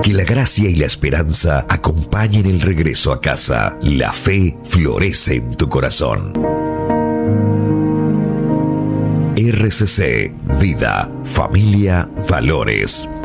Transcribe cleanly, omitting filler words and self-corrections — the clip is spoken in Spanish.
Que la gracia y la esperanza acompañen el regreso a casa. La fe florece en tu corazón. RCC, Vida, Familia, Valores.